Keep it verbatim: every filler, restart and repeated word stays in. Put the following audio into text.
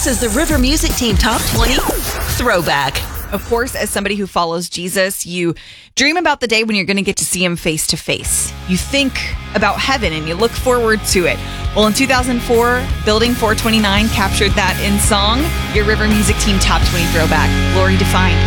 This is the River Music Team Top twenty Throwback. Of course, as somebody who follows Jesus, you dream about the day when you're going to get to see him face to face. You think about heaven and you look forward to it. Well, in two thousand four, Building four twenty-nine captured that in song. Your River Music Team Top twenty Throwback. Glory Defined.